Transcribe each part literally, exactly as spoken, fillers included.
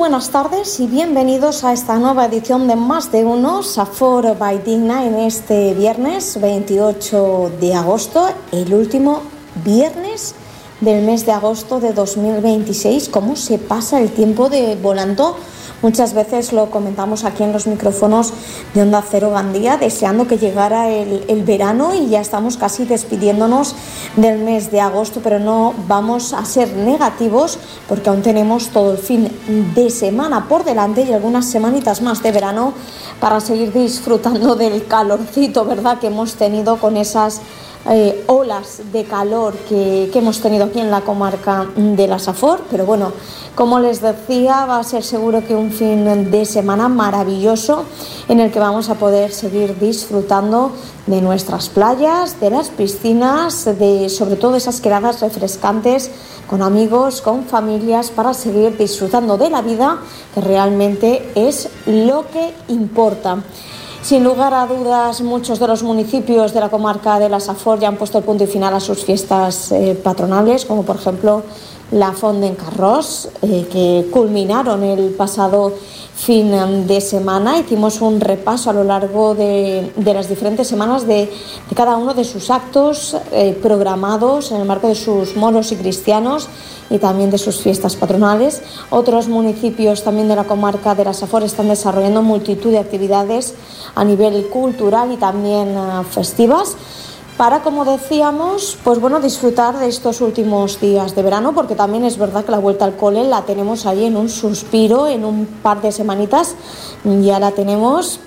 buenas tardes y bienvenidos a esta nueva edición de Más de Uno, Safor by Digna, en este viernes veintiocho de agosto, el último viernes del mes de agosto de dos mil veintiséis. ¿Cómo se pasa el tiempo de volando? Muchas veces lo comentamos aquí en los micrófonos de Onda Cero Gandía, deseando que llegara el, el verano, y ya estamos casi despidiéndonos del mes de agosto, pero no vamos a ser negativos porque aún tenemos todo el fin de semana por delante y algunas semanitas más de verano para seguir disfrutando del calorcito, ¿verdad?, que hemos tenido con esas Eh, olas de calor que, que hemos tenido aquí en la comarca de la Safor. Pero bueno, como les decía, va a ser seguro que un fin de semana maravilloso en el que vamos a poder seguir disfrutando de nuestras playas, de las piscinas, de sobre todo esas quedadas refrescantes con amigos, con familias, para seguir disfrutando de la vida, que realmente es lo que importa. Sin lugar a dudas, muchos de los municipios de la comarca de la Safor ya han puesto el punto y final a sus fiestas eh, patronales, como por ejemplo la Font d'en Carròs, eh, que culminaron el pasado fin de semana. Hicimos un repaso a lo largo de, de las diferentes semanas de, de cada uno de sus actos eh, programados en el marco de sus moros y cristianos y también de sus fiestas patronales. Otros municipios también de la comarca de la Safor están desarrollando multitud de actividades a nivel cultural y también uh, festivas, para, como decíamos, pues bueno, disfrutar de estos últimos días de verano, porque también es verdad que la vuelta al cole la tenemos ahí en un suspiro, en un par de semanitas ya la tenemos.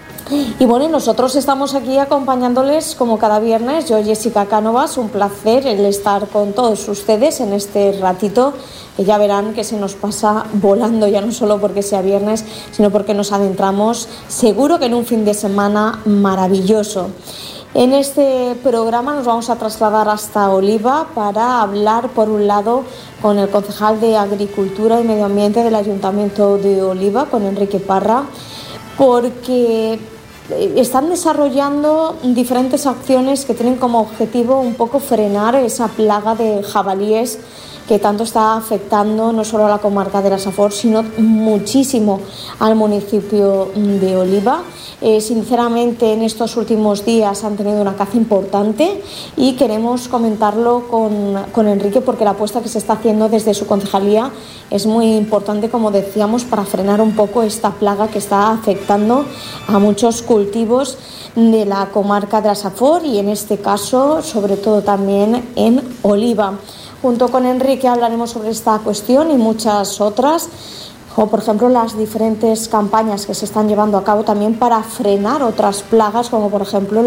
Y bueno, nosotros estamos aquí acompañándoles como cada viernes. Yo, Jessica Cánovas, un placer el estar con todos ustedes en este ratito, que ya verán que se nos pasa volando, ya no solo porque sea viernes, sino porque nos adentramos seguro que en un fin de semana maravilloso. En este programa nos vamos a trasladar hasta Oliva para hablar, por un lado, con el concejal de Agricultura y Medio Ambiente del Ayuntamiento de Oliva, con Enrique Parra, porque están desarrollando diferentes acciones que tienen como objetivo un poco frenar esa plaga de jabalíes que tanto está afectando no solo a la comarca de la Safor, sino muchísimo al municipio de Oliva. Eh, sinceramente, en estos últimos días han tenido una caza importante y queremos comentarlo con, con Enrique, porque la apuesta que se está haciendo desde su concejalía es muy importante, como decíamos, para frenar un poco esta plaga que está afectando a muchos cultivos de la comarca de la Safor y, en este caso, sobre todo también en Oliva. Junto con Enrique hablaremos sobre esta cuestión y muchas otras, como por ejemplo las diferentes campañas que se están llevando a cabo también para frenar otras plagas, como por ejemplo